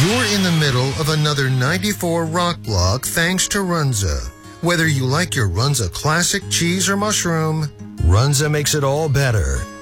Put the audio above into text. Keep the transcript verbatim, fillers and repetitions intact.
You're in the middle of another ninety-four rock block thanks to Runza. Whether you like your Runza classic cheese or mushroom, Runza makes it all better.